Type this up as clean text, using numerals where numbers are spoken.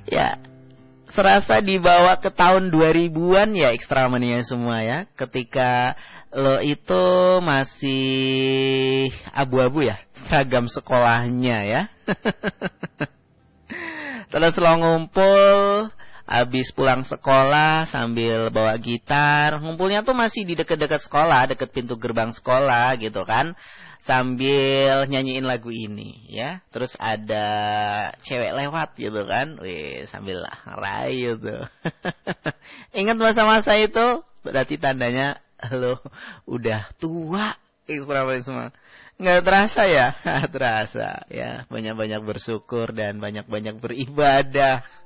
Ya, serasa dibawa ke tahun 2000-an ya Extramania semua ya. Ketika lo itu masih abu-abu ya seragam sekolahnya ya. Terus lo ngumpul habis pulang sekolah sambil bawa gitar. Ngumpulnya tuh masih di dekat-dekat sekolah, dekat pintu gerbang sekolah gitu kan. Sambil nyanyiin lagu ini ya. Terus ada cewek lewat gitu kan. Wih, sambil ngerayu tuh. Ingat masa-masa itu? Berarti tandanya lo udah tua. Semua. Nggak terasa ya? Terasa ya. Banyak-banyak bersyukur dan banyak-banyak beribadah.